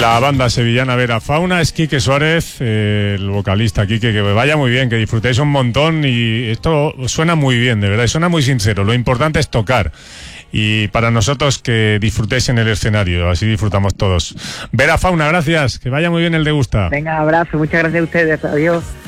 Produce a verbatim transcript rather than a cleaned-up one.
la banda sevillana Vera Fauna. Es Quique Suárez, eh, el vocalista Quique, que vaya muy bien, que disfrutéis un montón, y esto suena muy bien, de verdad, y suena muy sincero. Lo importante es tocar, y para nosotros que disfrutéis en el escenario, así disfrutamos todos. Vera Fauna, gracias, que vaya muy bien el Degusta. Venga, abrazo, muchas gracias a ustedes, adiós.